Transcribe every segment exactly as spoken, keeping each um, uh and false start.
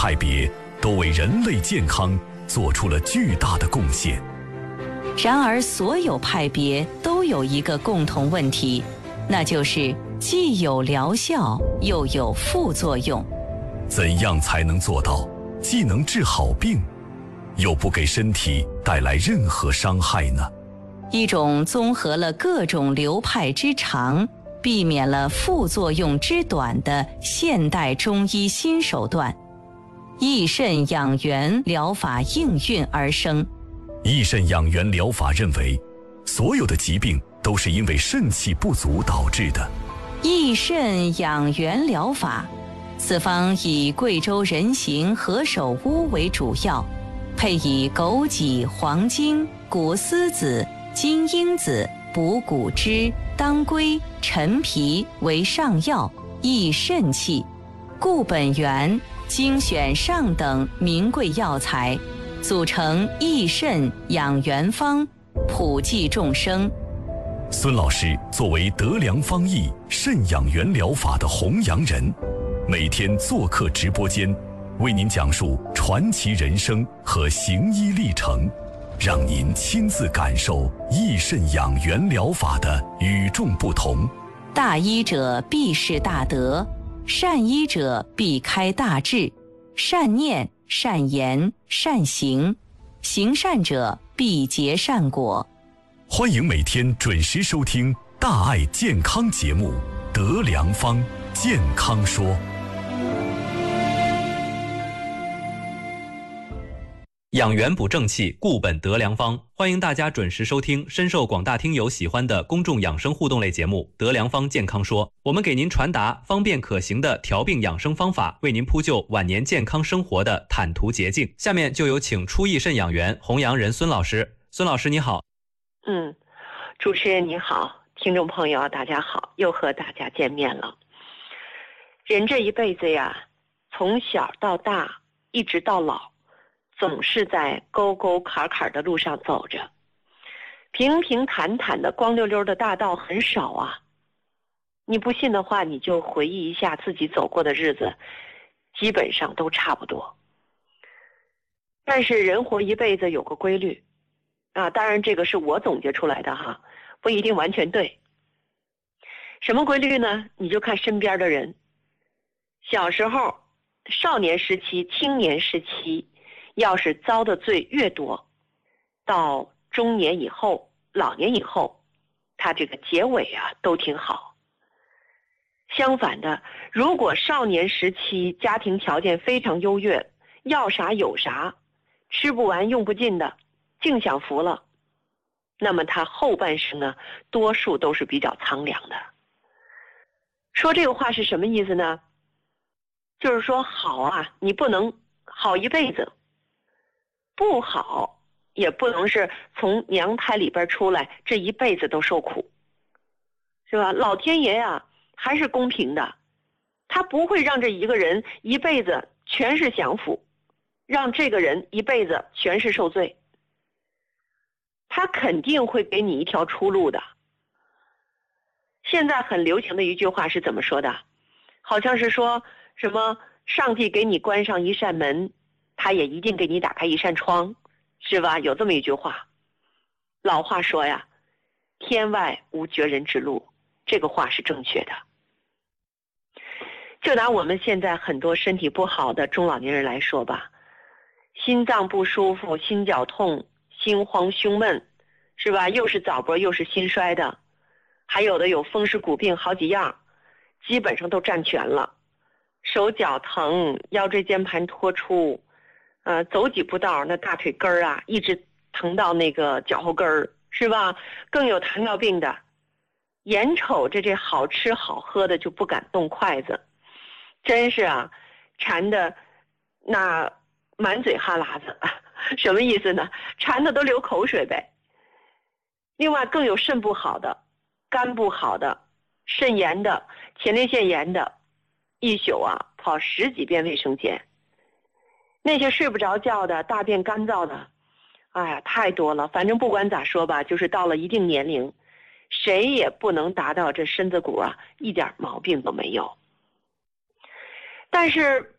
派别都为人类健康做出了巨大的贡献。 然而，所有派别都有一个共同问题，那就是既有疗效，又有副作用。 怎样才能做到既能治好病，又不给身体带来任何伤害呢？ 一种综合了各种流派之长，避免了副作用之短的现代中医新手段——益肾养元疗法应运而生。 益肾养元疗法认为，所有的疾病都是因为肾气不足导致的。 益肾养元疗法，此方以贵州人形何首乌为主要，配以枸杞、黄精、谷丝子、金樱子、补骨脂、当归、陈皮为上药，益肾气，固本源，精选上等名贵药材，组成益肾养元方，普济众生。 孙老师作为德良方益肾养元疗法的弘扬人，每天做客直播间，为您讲述传奇人生和行医历程，让您亲自感受益肾养元疗法的与众不同。 大医者必是大德，善医者必开大智，善念、善言、善行，行善者必结善果。 欢迎每天准时收听大爱健康节目《德良方健康说》。 养元补正气，固本得良方。欢迎大家准时收听深受广大听友喜欢的公众养生互动类节目《德良方健康说》，我们给您传达方便可行的调病养生方法，为您铺就晚年健康生活的坦途捷径。下面就有请初益肾养元弘扬人孙老师。孙老师你好。 嗯，主持人你好，听众朋友大家好，又和大家见面了。人这一辈子呀，从小到大一直到老，总是在沟沟坎坎的路上走着，平平坦坦的光溜溜的大道很少啊。你不信的话，你就回忆一下自己走过的日子，基本上都差不多。但是人活一辈子有个规律啊，当然这个是我总结出来的哈，不一定完全对。什么规律呢？你就看身边的人，小时候、少年时期、青年时期，要是遭的罪越多，到中年以后、老年以后，他这个结尾啊都挺好。相反的，如果少年时期家庭条件非常优越，要啥有啥，吃不完用不尽的，净享福了，那么他后半生呢，多数都是比较苍凉的。说这个话是什么意思呢？就是说好啊，你不能好一辈子，不好也不能是从娘胎里边出来这一辈子都受苦，是吧？老天爷呀、啊、还是公平的，他不会让这一个人一辈子全是享福，让这个人一辈子全是受罪，他肯定会给你一条出路的。现在很流行的一句话是怎么说的？好像是说什么上帝给你关上一扇门，他也一定给你打开一扇窗，是吧？有这么一句话。老话说呀，天外无绝人之路，这个话是正确的。就拿我们现在很多身体不好的中老年人来说吧，心脏不舒服，心绞痛，心慌胸闷，是吧？又是早搏又是心衰的，还有的有风湿骨病好几样，基本上都占全了。手脚疼，腰椎间盘突出，呃，走几步道那大腿根儿啊，一直疼到那个脚后跟儿，是吧？更有糖尿病的，眼瞅着这好吃好喝的就不敢动筷子，真是啊，馋的那满嘴哈喇子，什么意思呢？馋的都流口水呗。另外更有肾不好的，肝不好的，肾炎的，前列腺炎的，一宿啊跑十几遍卫生间。那些睡不着觉的，大便干燥的，哎呀太多了。反正不管咋说吧，就是到了一定年龄，谁也不能达到这身子骨啊一点毛病都没有。但是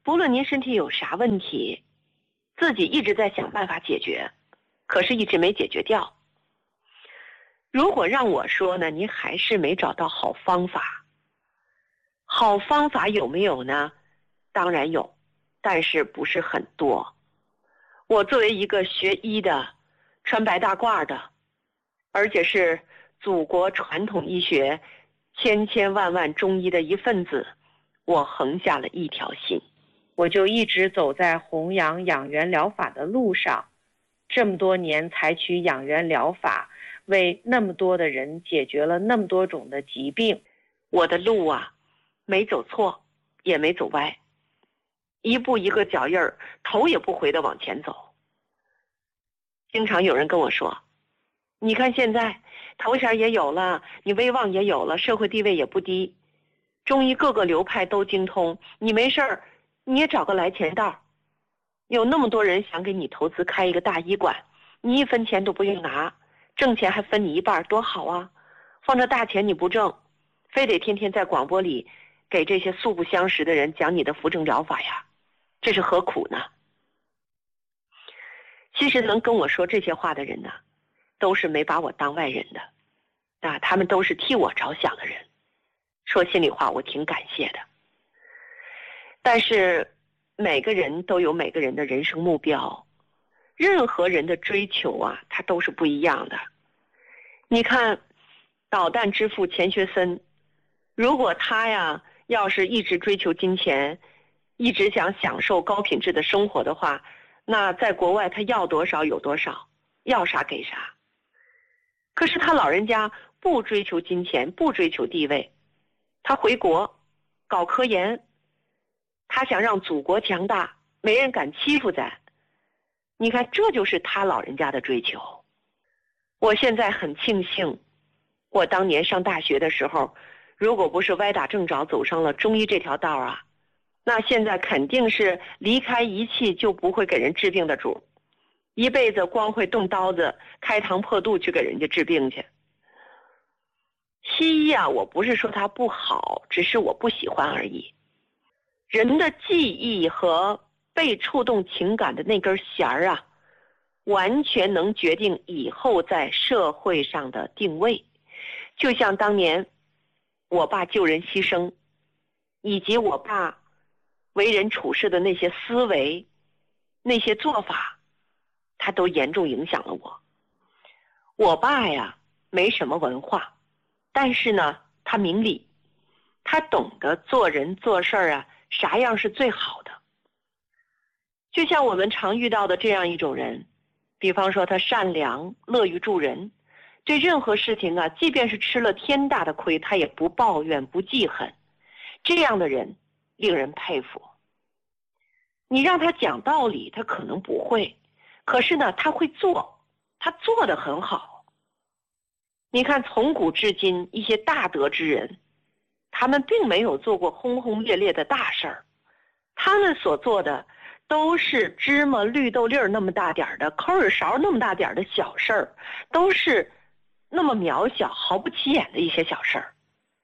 不论您身体有啥问题，自己一直在想办法解决，可是一直没解决掉。如果让我说呢，您还是没找到好方法。好方法有没有呢？当然有，但是不是很多。我作为一个学医的，穿白大褂的，而且是祖国传统医学千千万万中医的一份子，我横下了一条心， 我就一直走在弘扬养元疗法的路上，这么多年采取养元疗法，为那么多的人解决了那么多种的疾病。 我的路啊，没走错，也没走歪，一步一个脚印儿，头也不回地往前走。经常有人跟我说，你看现在头衔也有了，你威望也有了，社会地位也不低，中医各个流派都精通，你没事儿你也找个来钱道，有那么多人想给你投资开一个大医馆，你一分钱都不用拿，挣钱还分你一半，多好啊！放这大钱你不挣，非得天天在广播里给这些素不相识的人讲你的扶正疗法呀，这是何苦呢？其实能跟我说这些话的人呢，都是没把我当外人的，啊，他们都是替我着想的人。说心里话，我挺感谢的。但是每个人都有每个人的人生目标，任何人的追求啊，他都是不一样的。你看导弹之父钱学森，如果他呀要是一直追求金钱，一直想享受高品质的生活的话，那在国外他要多少有多少，要啥给啥。可是他老人家不追求金钱，不追求地位，他回国搞科研，他想让祖国强大，没人敢欺负咱。你看，这就是他老人家的追求。我现在很庆幸，我当年上大学的时候，如果不是歪打正着走上了中医这条道啊，那现在肯定是离开仪器就不会给人治病的主，一辈子光会动刀子开膛破肚去给人家治病去。西医啊，我不是说它不好，只是我不喜欢而已。人的记忆和被触动情感的那根弦儿啊，完全能决定以后在社会上的定位。就像当年我爸救人牺牲，以及我爸为人处事的那些思维，那些做法，他都严重影响了我。我爸呀没什么文化，但是呢他明理，他懂得做人做事啊，啥样是最好的。就像我们常遇到的这样一种人，比方说他善良，乐于助人，对任何事情啊，即便是吃了天大的亏，他也不抱怨，不记恨。这样的人令人佩服。你让他讲道理，他可能不会，可是呢他会做，他做得很好。你看从古至今一些大德之人，他们并没有做过轰轰烈烈的大事儿，他们所做的都是芝麻绿豆粒儿那么大点儿的，抠耳勺那么大点儿的小事儿，都是那么渺小毫不起眼的一些小事儿。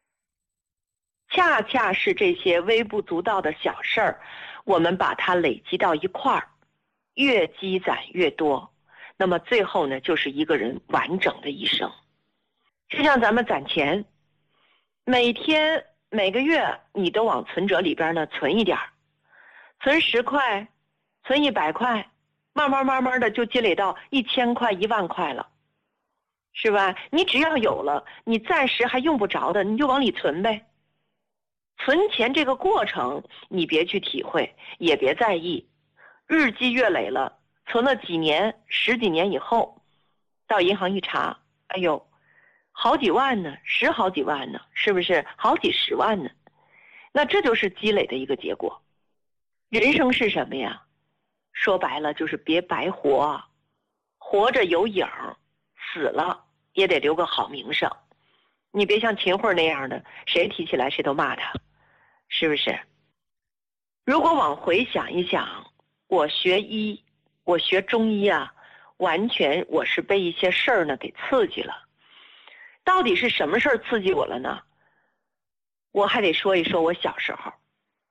恰恰是这些微不足道的小事儿，我们把它累积到一块儿，越积攒越多，那么最后呢，就是一个人完整的一生。就像咱们攒钱，每天每个月你都往存折里边呢存一点，存十块，存一百块，慢慢慢慢的就积累到一千块一万块了，是吧？你只要有了，你暂时还用不着的，你就往里存呗。存钱这个过程你别去体会，也别在意，日积月累了，存了几年十几年以后，到银行一查，哎呦好几万呢，十好几万呢，是不是好几十万呢？那这就是积累的一个结果。人生是什么呀？说白了就是别白活，活着有影，死了也得留个好名声。你别像秦桧那样的，谁提起来谁都骂他，是不是？如果往回想一想，我学医，我学中医啊，完全我是被一些事儿呢给刺激了。到底是什么事儿刺激我了呢？我还得说一说我小时候。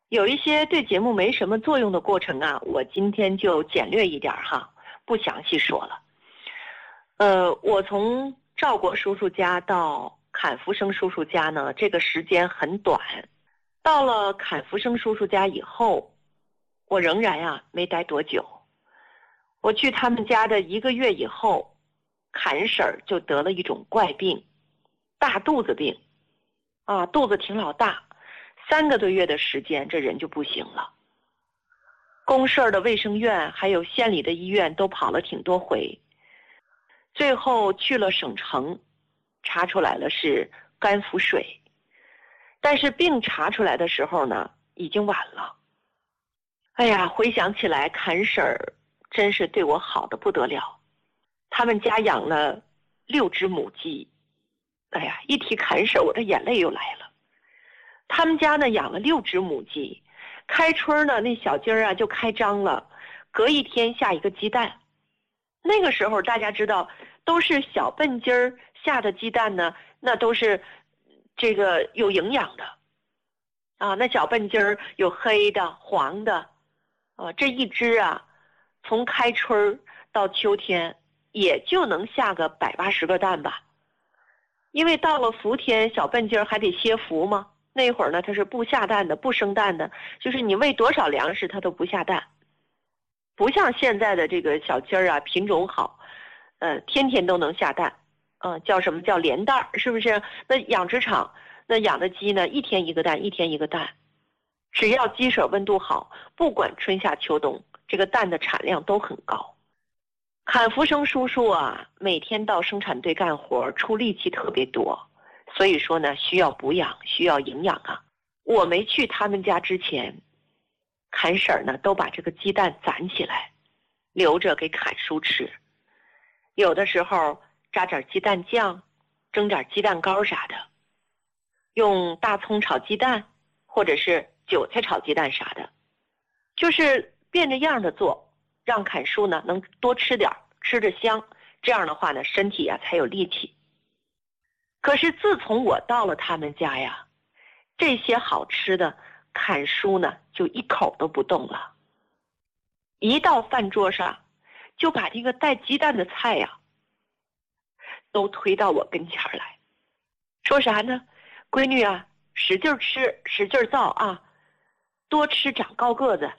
有一些对节目没什么作用的过程啊，我今天就简略一点哈，不详细说了。呃，我从赵国叔叔家到坎福生叔叔家呢，这个时间很短。到了坎福生叔叔家以后，我仍然啊没待多久。我去他们家的一个月以后，坎婶儿就得了一种怪病，大肚子病，啊，肚子挺老大。三个多月的时间，这人就不行了。公社的卫生院还有县里的医院都跑了挺多回，最后去了省城，查出来了是肝腹水，但是病查出来的时候呢，已经晚了。哎呀，回想起来，坎婶儿真是对我好的不得了。他们家养了六只母鸡，哎呀，一提坎婶儿，我的眼泪又来了。他们家呢养了六只母鸡，开春呢那小鸡儿啊就开张了，隔一天下一个鸡蛋。那个时候大家知道，都是小笨鸡儿下的鸡蛋呢，那都是这个有营养的啊。那小笨鸡儿有黑的、黄的，啊，这一只啊，从开春到秋天也就能下个百八十个蛋吧。因为到了伏天，小笨鸡儿还得歇伏嘛。那会儿呢，它是不下蛋的，不生蛋的，就是你喂多少粮食，它都不下蛋。不像现在的这个小鸡儿啊，品种好，呃，天天都能下蛋，嗯、呃，叫什么叫连蛋，是不是？那养殖场那养的鸡呢，一天一个蛋，一天一个蛋，只要鸡舍温度好，不管春夏秋冬，这个蛋的产量都很高。坎福生叔叔啊，每天到生产队干活，出力气特别多。所以说呢，需要补养，需要营养啊。我没去他们家之前，坎婶儿呢都把这个鸡蛋攒起来，留着给坎叔吃。有的时候炸点鸡蛋酱，蒸点鸡蛋糕啥的，用大葱炒鸡蛋，或者是韭菜炒鸡蛋啥的，就是变着样的做，让坎叔呢能多吃点，吃着香。这样的话呢，身体啊才有力气。可是自从我到了他们家呀，这些好吃的坎叔呢就一口都不动了。一到饭桌上，就把这个带鸡蛋的菜呀都推到我跟前来，说啥呢？闺女啊，使劲吃，使劲造啊，多吃长高个子。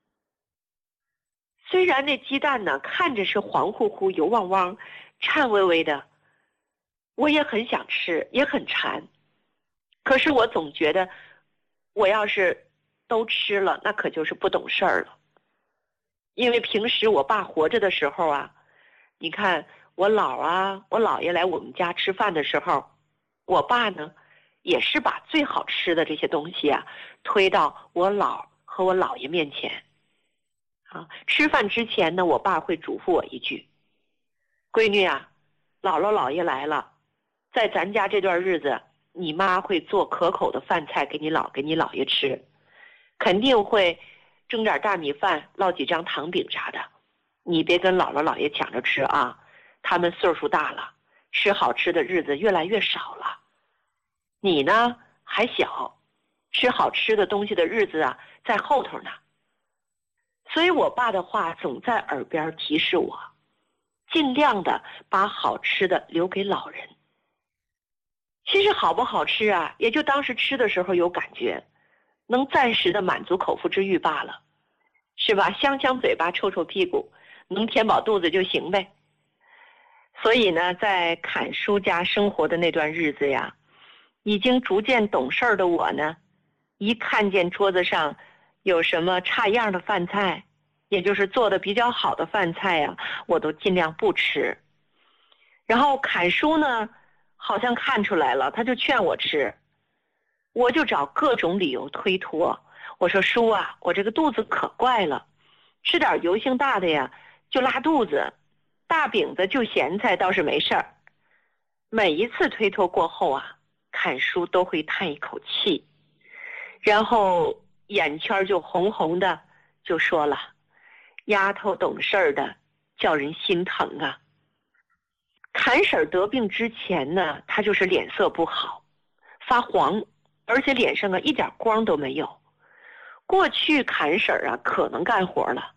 虽然那鸡蛋呢看着是黄乎乎、油汪汪、颤巍巍的，我也很想吃，也很馋，可是我总觉得，我要是都吃了，那可就是不懂事儿了。因为平时我爸活着的时候啊，你看我姥啊，我姥爷来我们家吃饭的时候，我爸呢，也是把最好吃的这些东西啊，推到我姥和我姥爷面前。啊，吃饭之前呢，我爸会嘱咐我一句：“闺女啊，姥姥姥爷来了。”在咱家这段日子，你妈会做可口的饭菜给你姥给你姥爷吃，肯定会蒸点大米饭，烙几张糖饼啥的。你别跟姥姥姥爷抢着吃啊，他们岁数大了，吃好吃的日子越来越少了。你呢还小，吃好吃的东西的日子啊在后头呢。所以我爸的话总在耳边提示我，尽量的把好吃的留给老人。其实好不好吃啊，也就当时吃的时候有感觉，能暂时的满足口腹之欲罢了，是吧？香香嘴巴臭臭屁股，能填饱肚子就行呗。所以呢，在坎叔家生活的那段日子呀，已经逐渐懂事儿的我呢，一看见桌子上有什么差样的饭菜，也就是做的比较好的饭菜呀，我都尽量不吃。然后坎叔呢好像看出来了，他就劝我吃，我就找各种理由推脱。我说叔啊，我这个肚子可怪了，吃点油性大的呀就拉肚子，大饼子就咸菜倒是没事儿。每一次推脱过后啊，坎叔都会叹一口气，然后眼圈就红红的，就说了：“丫头懂事儿的，叫人心疼啊。”坎婶得病之前呢，她就是脸色不好，发黄，而且脸上啊一点光都没有。 过去侃婶儿啊可能干活了，